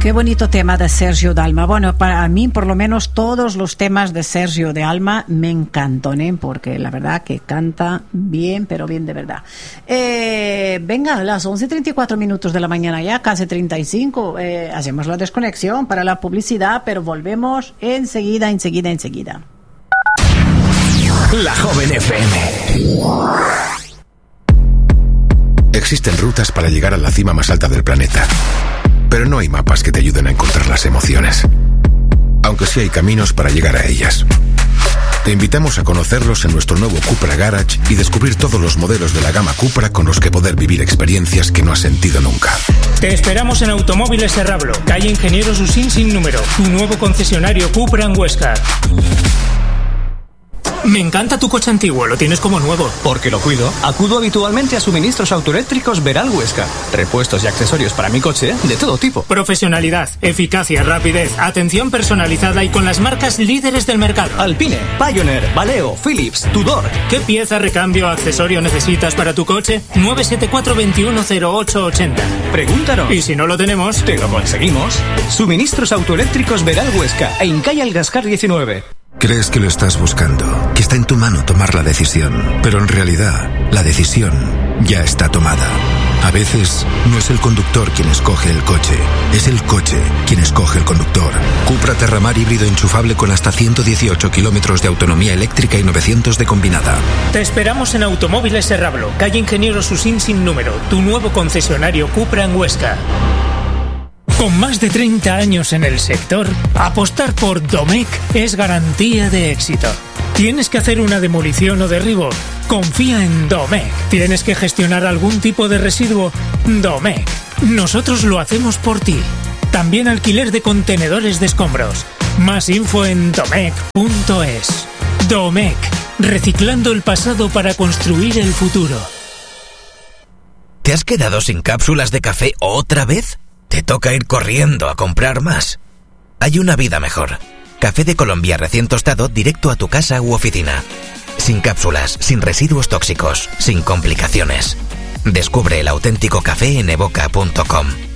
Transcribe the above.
Qué bonito tema de Sergio Dalma. Bueno, para mí, por lo menos, todos los temas de Sergio Dalma me encantan, ¿eh? Porque la verdad que canta bien, pero bien de verdad. Venga, las 11:34 de la mañana ya, casi 35. Hacemos la desconexión para la publicidad, pero volvemos enseguida. La Joven FM. Existen rutas para llegar a la cima más alta del planeta, pero no hay mapas que te ayuden a encontrar las emociones, aunque sí hay caminos para llegar a ellas. Te invitamos a conocerlos en nuestro nuevo Cupra Garage y descubrir todos los modelos de la gama Cupra con los que poder vivir experiencias que no has sentido nunca. Te esperamos en Automóviles Serrablo, calle Ingeniero Susín sin número, tu nuevo concesionario Cupra en Huesca. Me encanta tu coche antiguo, lo tienes como nuevo. Porque lo cuido. Acudo habitualmente a Suministros Autoeléctricos Veral Huesca. Repuestos y accesorios para mi coche de todo tipo. Profesionalidad, eficacia, rapidez, atención personalizada y con las marcas líderes del mercado. Alpine, Pioneer, Valeo, Philips, Tudor. ¿Qué pieza, recambio o accesorio necesitas para tu coche? 974-210880. Pregúntanos. Y si no lo tenemos, te lo conseguimos. Suministros Autoeléctricos Veral Huesca. En calle Algascar 19. Crees que lo estás buscando, que está en tu mano tomar la decisión, pero en realidad la decisión ya está tomada. A veces no es el conductor quien escoge el coche, es el coche quien escoge el conductor. Cupra Terramar híbrido enchufable con hasta 118 kilómetros de autonomía eléctrica y 900 de combinada. Te esperamos en Automóviles Serrablo, calle Ingeniero Susín sin número, tu nuevo concesionario Cupra en Huesca. Con más de 30 años en el sector, apostar por Domecq es garantía de éxito. ¿Tienes que hacer una demolición o derribo? Confía en Domecq. ¿Tienes que gestionar algún tipo de residuo? Domecq. Nosotros lo hacemos por ti. También alquiler de contenedores de escombros. Más info en domecq.es. Domecq. Reciclando el pasado para construir el futuro. ¿Te has quedado sin cápsulas de café otra vez? ¿Te toca ir corriendo a comprar más? Hay una vida mejor. Café de Colombia recién tostado directo a tu casa u oficina. Sin cápsulas, sin residuos tóxicos, sin complicaciones. Descubre el auténtico café en evoca.com.